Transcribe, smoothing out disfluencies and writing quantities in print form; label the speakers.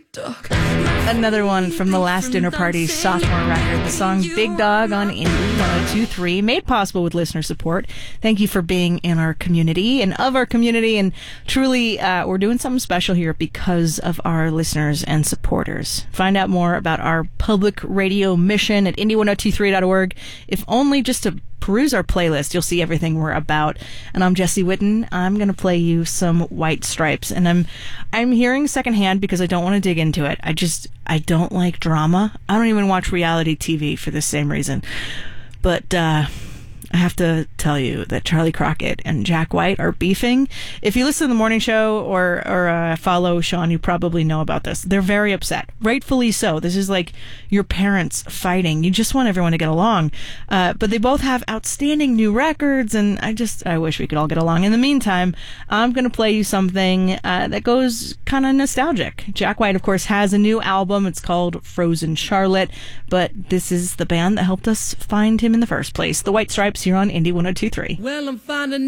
Speaker 1: Another one from the Last Dinner Party's sophomore record, the song Big Dog on Indie 102.3, made possible with listener support. Thank you for being in our community and of our community, and truly, we're doing something special here because of our listeners and supporters. Find out more about our public radio mission at indie1023.org, if only just to peruse our playlist. You'll see everything we're about. And I'm Jesse Witten. I'm going to play you some White Stripes. And I'm hearing secondhand because I don't want to dig into it. I don't like drama. I don't even watch reality TV for the same reason. But I have to tell you that Charlie Crockett and Jack White are beefing. If you listen to the morning show or follow Sean, you probably know about this. They're very upset. Rightfully so. This is like your parents fighting. You just want everyone to get along. But they both have outstanding new records, and I wish we could all get along. In the meantime, I'm going to play you something that goes kind of nostalgic. Jack White, of course, has a new album. It's called Frozen Charlotte, but this is the band that helped us find him in the first place. The White Stripes here on Indie 102.3.
Speaker 2: Well, I'm finding